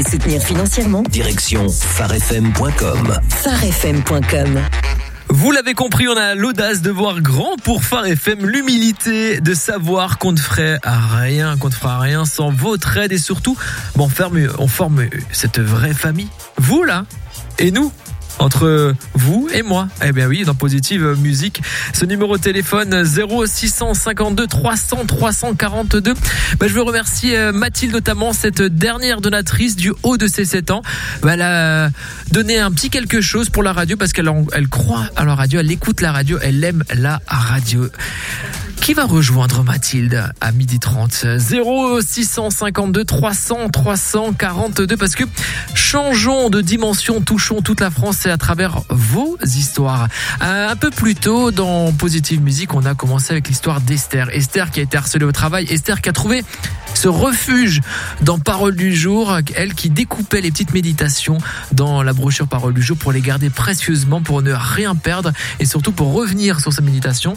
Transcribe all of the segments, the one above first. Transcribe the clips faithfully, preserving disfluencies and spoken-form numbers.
Soutenir financièrement. Direction phare f m point com. phare f m point com. Vous l'avez compris, on a l'audace de voir grand pour Phare F M, l'humilité de savoir qu'on ne ferait rien, qu'on ne fera rien sans votre aide et surtout, bon, on forme, on forme cette vraie famille. Vous là et nous. Entre vous et moi. Eh bien oui, dans Positive Musique, ce numéro de téléphone zéro six cent cinquante-deux trois cents trois cent quarante-deux. Ben, je veux remercier Mathilde notamment, cette dernière donatrice du haut de ses sept ans. Ben, elle a donné un petit quelque chose pour la radio parce qu'elle en, elle croit à la radio, elle écoute la radio, elle aime la radio. Qui va rejoindre Mathilde à midi trente? zéro six cent cinquante-deux trois cents trois cent quarante-deux, parce que changeons de dimension, touchons toute la France et à travers vos histoires. Un peu plus tôt dans Positive Musique, on a commencé avec l'histoire d'Esther. Esther qui a été harcelée au travail, Esther qui a trouvé ce refuge dans Parole du jour, elle qui découpait les petites méditations dans la brochure Parole du jour pour les garder précieusement, pour ne rien perdre et surtout pour revenir sur ces méditations.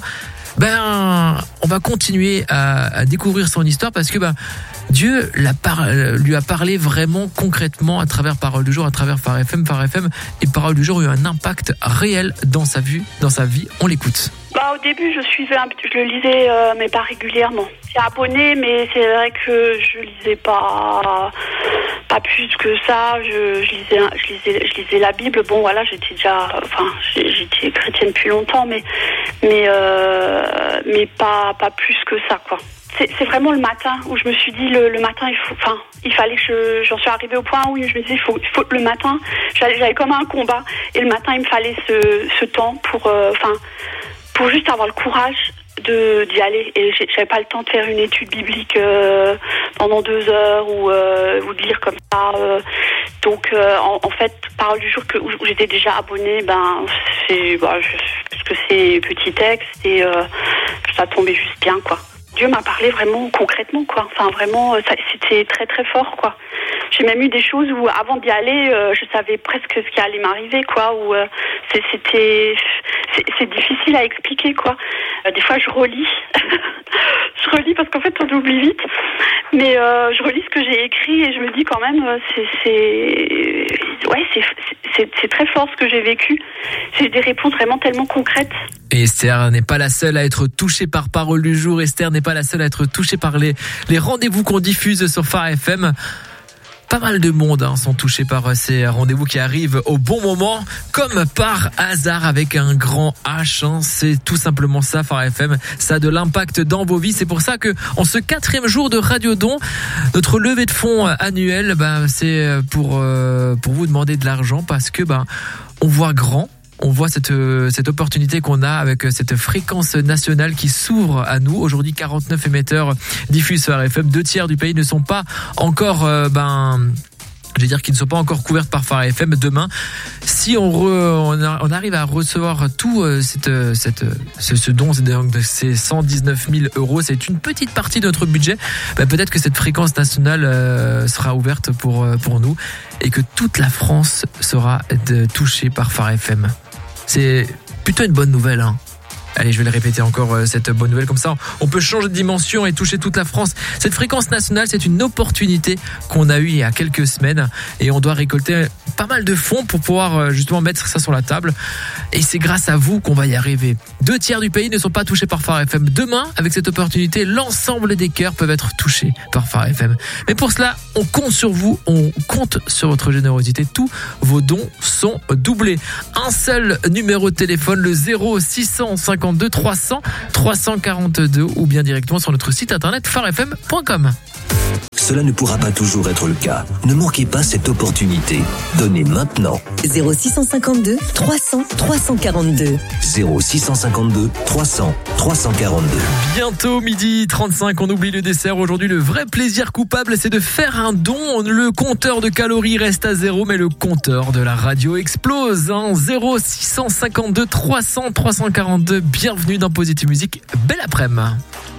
Ben, on va continuer à, à découvrir son histoire parce que ben, Dieu l'a par, lui a parlé vraiment concrètement à travers Parole du jour, à travers Phare F M. Phare F M et Parole du jour ont eu un impact réel dans sa vie, dans sa vie. On l'écoute. Bah, au début, je suivais un petit, je le lisais, euh, mais pas régulièrement. J'ai abonné, mais c'est vrai que je lisais pas, pas plus que ça. Je, je lisais, je lisais, je lisais la Bible. Bon, voilà, j'étais déjà, enfin, j'étais chrétienne depuis longtemps, mais, mais, euh, mais pas, pas plus que ça, quoi. C'est, c'est vraiment le matin où je me suis dit le, le matin il faut, enfin il fallait que je, j'en suis arrivée au point où je me disais il faut, il faut le matin j'avais, j'avais comme un combat et le matin il me fallait ce, ce temps pour, enfin euh, pour juste avoir le courage de d'y aller et j'avais pas le temps de faire une étude biblique euh, pendant deux heures ou euh, ou de lire comme ça euh, donc euh, en, en fait Parole du jour que où j'étais déjà abonnée, ben c'est bah, je, parce que c'est petit texte et euh, ça tombait juste bien, quoi. Dieu m'a parlé vraiment concrètement, quoi. Enfin, vraiment, ça, c'était très, très fort, quoi. J'ai même eu des choses où, avant d'y aller, euh, je savais presque ce qui allait m'arriver, quoi. Où euh, c'est, c'était, c'est, c'est difficile à expliquer, quoi. Euh, des fois, je relis. je relis parce qu'en fait, on oublie vite. Mais euh, je relis ce que j'ai écrit et je me dis quand même, c'est, c'est, ouais, c'est, c'est, c'est très fort ce que j'ai vécu. J'ai eu des réponses vraiment tellement concrètes. Et Esther n'est pas la seule à être touchée par Parole du jour. Esther n'est pas la seule à être touchée par les, les rendez-vous qu'on diffuse sur Phare F M. Pas mal de monde hein, sont touchés par ces rendez-vous qui arrivent au bon moment, comme par hasard avec un grand H. Hein. C'est tout simplement ça, Phare F M. Ça a de l'impact dans vos vies. C'est pour ça que, en ce quatrième jour de Radio Don, notre levée de fonds annuelle, bah, c'est pour euh, pour vous demander de l'argent parce que bah, on voit grand. On voit cette, cette opportunité qu'on a avec cette fréquence nationale qui s'ouvre à nous. Aujourd'hui, quarante-neuf émetteurs diffusent Phare F M. Deux tiers du pays ne sont pas encore, euh, ben, je vais dire qu'ils ne sont pas encore couvertes par Phare F M. Demain, si on, re, on, a, on arrive à recevoir tout euh, cette, cette, ce, ce don, c'est cent dix-neuf mille euros, c'est une petite partie de notre budget. Ben, peut-être que cette fréquence nationale euh, sera ouverte pour, pour nous et que toute la France sera de, touchée par Phare F M. C'est plutôt une bonne nouvelle, hein. Allez, je vais le répéter encore, euh, cette bonne nouvelle. Comme ça, on peut changer de dimension et toucher toute la France. Cette fréquence nationale, c'est une opportunité qu'on a eue il y a quelques semaines. Et on doit récolter pas mal de fonds pour pouvoir euh, justement mettre ça sur la table. Et c'est grâce à vous qu'on va y arriver. Deux tiers du pays ne sont pas touchés par Phare F M. Demain, avec cette opportunité, l'ensemble des cœurs peuvent être touchés par Phare F M. Mais pour cela, on compte sur vous, on compte sur votre générosité. Tous vos dons sont doublés. Un seul numéro de téléphone, le zéro six cent cinquante-deux trois cents trois cent quarante-deux ou bien directement sur notre site internet phare f m point com. Cela ne pourra pas toujours être le cas. Ne manquez pas cette opportunité. Donnez maintenant. zéro six cent cinquante-deux trois cents trois cent quarante-deux. zéro six cent cinquante-deux trois cents trois cent quarante-deux. Bientôt midi trente-cinq, on oublie le dessert. Aujourd'hui, le vrai plaisir coupable, c'est de faire un don. Le compteur de calories reste à zéro, mais le compteur de la radio explose. Hein. zéro six cent cinquante-deux trois cents trois cent quarante-deux. Bienvenue dans Positive Musique. Belle après-midi.